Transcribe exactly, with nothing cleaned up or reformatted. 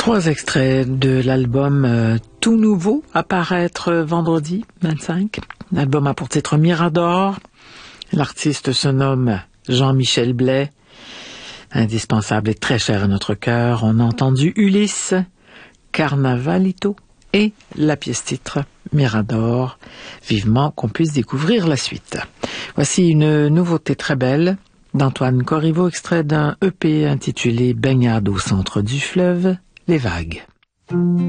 Trois extraits de l'album euh, Tout Nouveau à paraître vendredi vingt-cinq. L'album a pour titre Mirador. L'artiste se nomme Jean-Michel Blais. Indispensable et très cher à notre cœur. On a entendu Ulysse, Carnavalito et la pièce titre Mirador. Vivement qu'on puisse découvrir la suite. Voici une nouveauté très belle d'Antoine Corriveau, extrait d'un E P intitulé Baignade au centre du fleuve, les vagues.